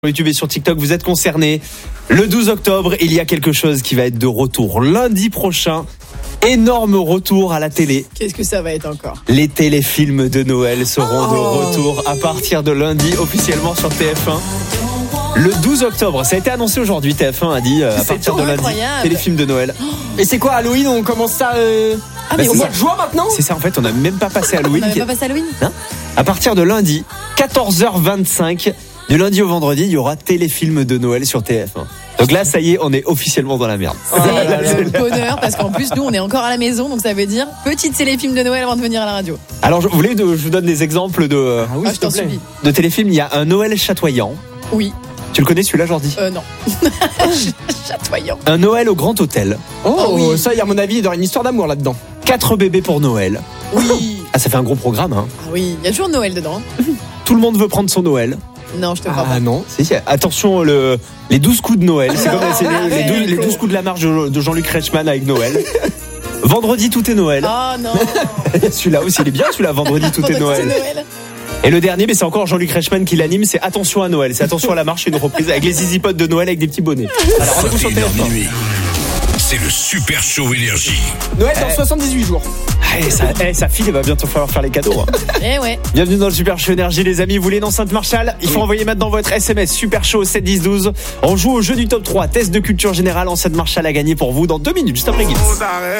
YouTube et sur TikTok, vous êtes concernés. Le 12 octobre, il y a quelque chose qui va être de retour lundi prochain. Énorme retour à la télé. Qu'est-ce que ça va être encore ? Les téléfilms de Noël seront de retour à partir de lundi officiellement sur TF1. Le 12 octobre, ça a été annoncé aujourd'hui. TF1 a dit à partir de lundi, incroyable. téléfilms de Noël. Et c'est quoi Halloween? On commence ça mais au on mois va- de juin maintenant? C'est ça en fait, on n'a même pas passé Halloween. On n'avait pas passé Halloween ? À partir de lundi, 14h25, du lundi au vendredi, il y aura téléfilms de Noël sur TF1. Donc là, ça y est, on est officiellement dans la merde. C'est le bonheur parce qu'en plus nous on est encore à la maison, donc ça veut dire petit téléfilm de Noël avant de venir à la radio. Alors, je vous donne des exemples de Ah oui, Je s'il te t'en plaît. supplie. téléfilms. Il y a un Noël chatoyant. Oui. Tu le connais celui-là, Jordi? Non. Chatoyant. Un Noël au Grand Hôtel. Oh, oui. ça, à mon avis, il y aura une histoire d'amour là-dedans. 4 bébés pour Noël. Oui. Ah, ça fait un gros programme, hein. Ah oui, il y a toujours Noël dedans. Tout le monde veut prendre son Noël. Non, je te crois pas. Ah non. Si. Attention, les 12 coups de Noël. C'est comme c'est les 12 coups de la marche de Jean-Luc Reichmann avec Noël. Vendredi, tout est Noël. Oh non. Celui-là aussi, il est bien, celui-là. Vendredi, tout est Noël. Et le dernier, mais c'est encore Jean-Luc Reichmann qui l'anime, c'est Attention à Noël. C'est Attention à la marche, une reprise avec les Easy Pods de Noël avec des petits bonnets. Alors, rendez-vous sur 21h TF1. minuit. C'est le Super Show Énergie. Noël dans 78 jours. Sa fille, elle va bientôt falloir faire les cadeaux. Hein. Eh ouais. Bienvenue dans le Super Show Énergie, les amis. Vous voulez une enceinte Marshall? Il faut envoyer maintenant votre SMS Super Show 7 10 12. On joue au jeu du top 3. Test de culture générale, enceinte Marshall à gagner pour vous dans 2 minutes, juste après Guinness.